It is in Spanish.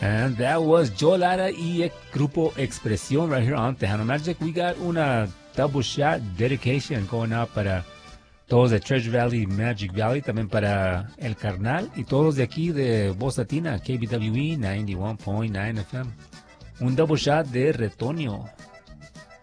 And that was Joe Lara y Grupo Expresión right here on Tejano Magic. We got una double shot dedication going out para todos de Treasure Valley, Magic Valley, también para El Carnal y todos de aquí de Voz Latina, KBWE 91.9 FM. Un double shot de Retoño.